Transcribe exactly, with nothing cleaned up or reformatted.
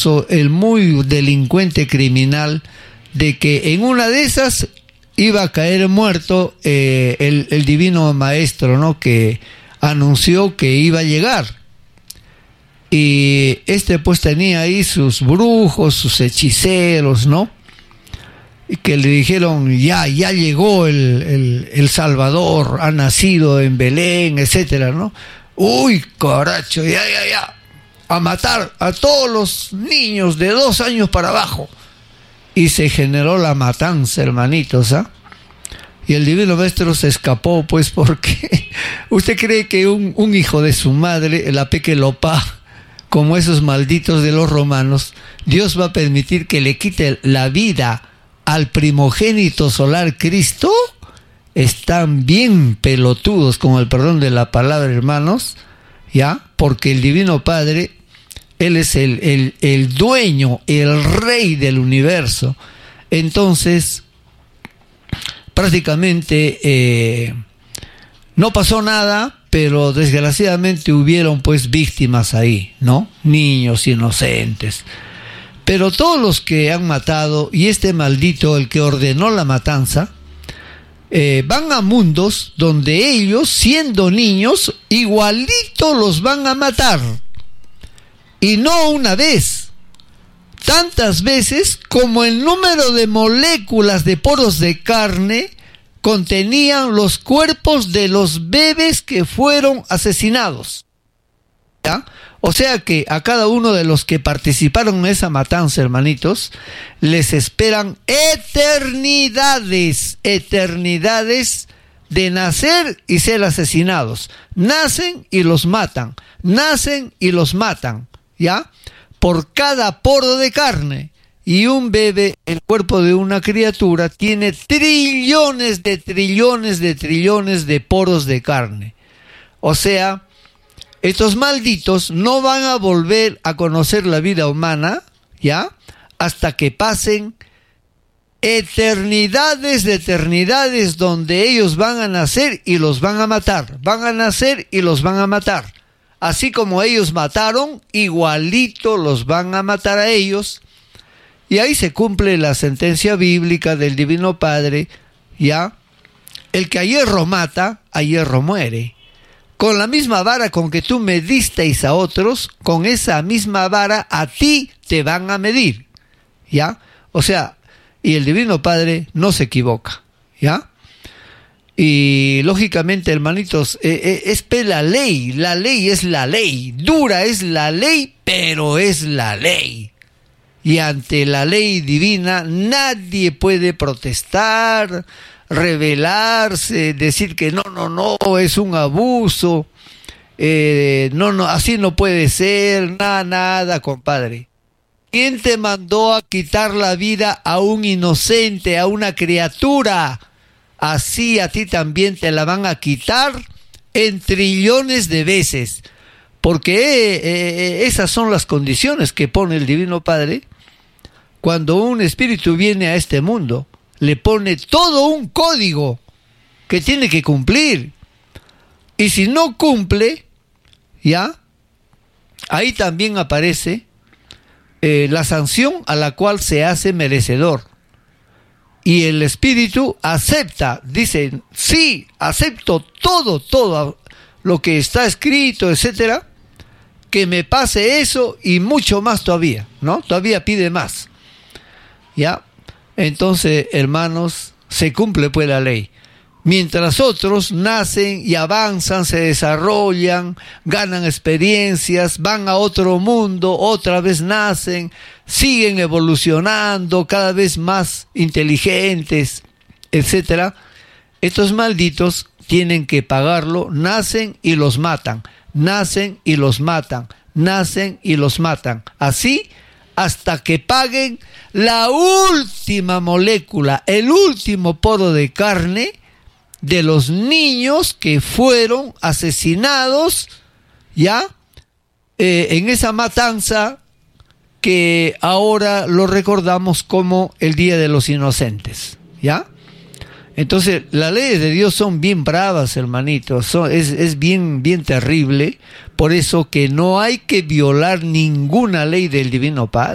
famoso, el muy delincuente criminal, de que en una de esas iba a caer muerto eh, el, el divino maestro, ¿no? Que anunció que iba a llegar. Y este pues tenía ahí sus brujos, sus hechiceros, ¿no? Y que le dijeron, ya, ya llegó el, el, el Salvador, ha nacido en Belén, etcétera, ¿no? Uy, caracho, ya, ya, ya, a matar a todos los niños de dos años para abajo. Y se generó la matanza, hermanitos, ¿ah? Y el divino maestro se escapó, pues, porque usted cree que un, un hijo de su madre, la pequelopa, como esos malditos de los romanos, Dios va a permitir que le quite la vida al primogénito solar Cristo. Están bien pelotudos, con el perdón de la palabra, hermanos, ¿ya? Porque el Divino Padre, Él es el, el, el dueño, el rey del universo. Entonces, prácticamente eh, no pasó nada, pero desgraciadamente hubieron pues víctimas ahí, ¿no? Niños inocentes. Pero todos los que han matado, y este maldito, el que ordenó la matanza, eh, van a mundos donde ellos, siendo niños, igualito los van a matar. Y no una vez, tantas veces como el número de moléculas de poros de carne contenían los cuerpos de los bebés que fueron asesinados. ¿Ya? O sea que a cada uno de los que participaron en esa matanza, hermanitos, les esperan eternidades, eternidades de nacer y ser asesinados. Nacen y los matan, nacen y los matan, ¿ya? Por cada poro de carne. Y un bebé, el cuerpo de una criatura, tiene trillones de trillones de trillones de poros de carne. O sea, estos malditos no van a volver a conocer la vida humana, ¿ya? Hasta que pasen eternidades de eternidades donde ellos van a nacer y los van a matar. Van a nacer y los van a matar. Así como ellos mataron, igualito los van a matar a ellos. Y ahí se cumple la sentencia bíblica del Divino Padre, ¿ya? El que a hierro mata, a hierro muere. Con la misma vara con que tú medisteis a otros, con esa misma vara a ti te van a medir, ¿ya? O sea, y el Divino Padre no se equivoca, ¿ya? Y lógicamente, hermanitos, eh, eh, es la ley, la ley es la ley, dura es la ley, pero es la ley. Y ante la ley divina nadie puede protestar, rebelarse, decir que no, no, no, es un abuso, eh, no, no, así no puede ser, nada, nada, compadre. ¿Quién te mandó a quitar la vida a un inocente, a una criatura? Así a ti también te la van a quitar en trillones de veces, porque eh, eh, esas son las condiciones que pone el Divino Padre. Cuando un espíritu viene a este mundo, le pone todo un código que tiene que cumplir. Y si no cumple, ¿ya? Ahí también aparece eh, la sanción a la cual se hace merecedor. Y el espíritu acepta, dice, sí, acepto todo, todo lo que está escrito, etcétera, que me pase eso y mucho más todavía, ¿no? Todavía pide más. ¿Ya? Entonces, hermanos, se cumple pues la ley. Mientras otros nacen y avanzan, se desarrollan, ganan experiencias, van a otro mundo, otra vez nacen, siguen evolucionando, cada vez más inteligentes, etcétera. Estos malditos tienen que pagarlo, nacen y los matan, nacen y los matan, nacen y los matan. Así hasta que paguen la última molécula, el último poro de carne de los niños que fueron asesinados, ¿ya? Eh, en esa matanza que ahora lo recordamos como el Día de los Inocentes, ¿ya? Entonces, las leyes de Dios son bien bravas, hermanitos, son, es, es bien, bien terrible, por eso que no hay que violar ninguna ley del Divino Padre.